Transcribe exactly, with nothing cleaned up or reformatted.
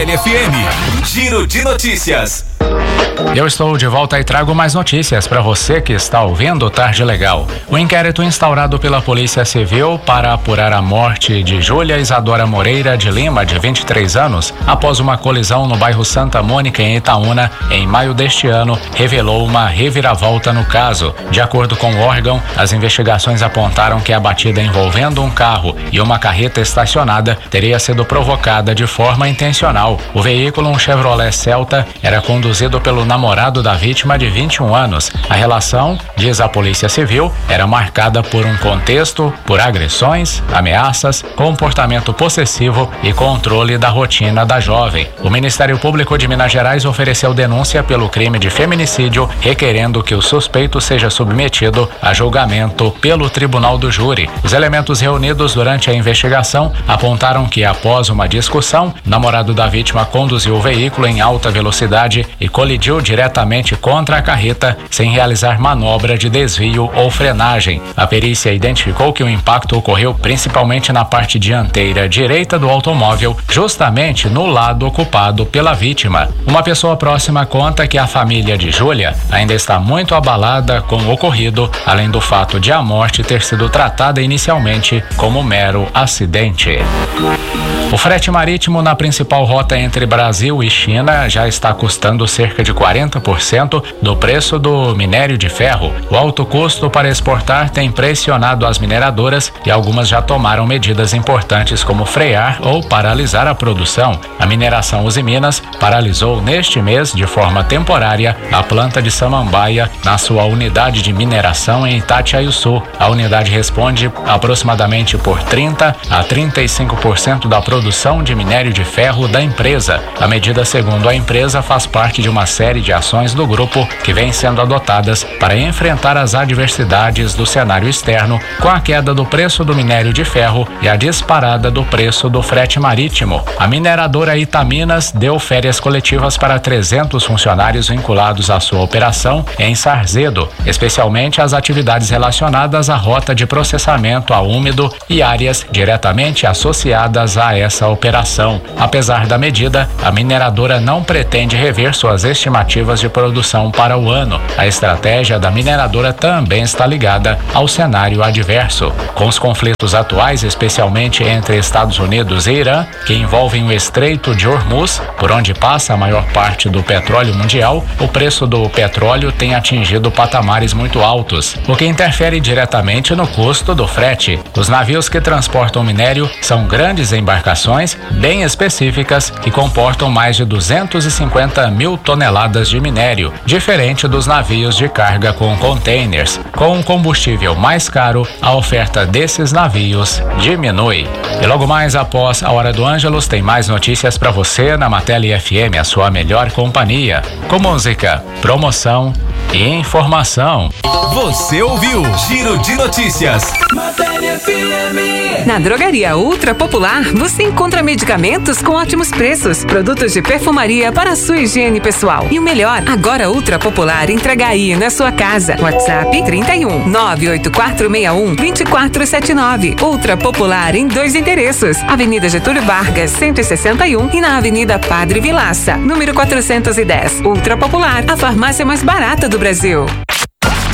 F M, Giro de Notícias. Eu estou de volta e trago mais notícias para você que está ouvindo Tarde Legal. O inquérito instaurado pela Polícia Civil para apurar a morte de Júlia Isadora Moreira de Lima, de vinte e três anos, após uma colisão no bairro Santa Mônica, em Itaúna, em maio deste ano, revelou uma reviravolta no caso. De acordo com o órgão, as investigações apontaram que a batida envolvendo um carro e uma carreta estacionada teria sido provocada de forma intencional. O veículo, um Chevrolet Celta, era conduzido pelo namorado da vítima de vinte e um anos. A relação, diz a Polícia Civil, era marcada por um contexto, por agressões, ameaças, comportamento possessivo e controle da rotina da jovem. O Ministério Público de Minas Gerais ofereceu denúncia pelo crime de feminicídio, requerendo que o suspeito seja submetido a julgamento pelo Tribunal do Júri. Os elementos reunidos durante a investigação apontaram que, após uma discussão, o namorado da vítima conduziu o veículo em alta velocidade e colidiu diretamente contra a carreta sem realizar manobra de desvio ou frenagem. A perícia identificou que o impacto ocorreu principalmente na parte dianteira direita do automóvel, justamente no lado ocupado pela vítima. Uma pessoa próxima conta que a família de Júlia ainda está muito abalada com o ocorrido, além do fato de a morte ter sido tratada inicialmente como mero acidente. O frete marítimo na principal rota entre Brasil e China já está custando cerca de quarenta por cento do preço do minério de ferro. O alto custo para exportar tem pressionado as mineradoras e algumas já tomaram medidas importantes, como frear ou paralisar a produção. A mineração Usiminas paralisou neste mês, de forma temporária, a planta de Samambaia na sua unidade de mineração em Itatiaiuçu. A unidade responde aproximadamente por trinta a trinta e cinco por cento da produção de minério de ferro da empresa. A medida, segundo a empresa, faz parte de uma série de ações do grupo que vêm sendo adotadas para enfrentar as adversidades do cenário externo, com a queda do preço do minério de ferro e a disparada do preço do frete marítimo. A mineradora Itaminas deu férias coletivas para trezentos funcionários vinculados à sua operação em Sarzedo, especialmente as atividades relacionadas à rota de processamento a úmido e áreas diretamente associadas a essa operação. Apesar da medida, a mineradora não pretende rever suas estimativas de produção para o ano. A estratégia da mineradora também está ligada ao cenário adverso. Com os conflitos atuais, especialmente entre Estados Unidos e Irã, que envolvem o Estreito de Hormuz, por onde passa a maior parte do petróleo mundial, o preço do petróleo tem atingido patamares muito altos, o que interfere diretamente no custo do frete. Os navios que transportam minério são grandes embarcações bem específicas que comportam mais de duzentos e cinquenta mil toneladas de minério, diferente dos navios de carga com containers. Com um combustível mais caro, a oferta desses navios diminui. E logo mais após a Hora do Ângelus, tem mais notícias para você na Matéria F M, a sua melhor companhia, com música, promoção e informação. Você ouviu Giro de Notícias. Matéria F M. Na Drogaria Ultra Popular, você encontra medicamentos com ótimos preços, produtos de perfumaria para a sua higiene pessoal. E o melhor, agora Ultra Popular entrega aí na sua casa. WhatsApp trinta e um, nove oito quatro seis um, dois quatro sete nove. Ultra Popular em dois endereços: Avenida Getúlio Vargas, cento e sessenta e um, e na Avenida Padre Vilaça, número quatrocentos e dez. Ultra Popular, a farmácia mais barata do Brasil.